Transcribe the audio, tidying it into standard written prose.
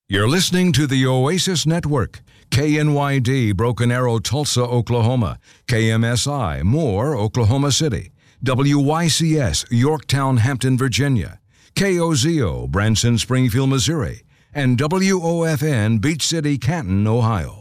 You're listening to the Oasis Network. KNYD, Broken Arrow, Tulsa, Oklahoma. KMSI, Moore, Oklahoma City. WYCS, Yorktown, Hampton, Virginia. KOZO, Branson, Springfield, Missouri. And WOFN, Beach City, Canton, Ohio.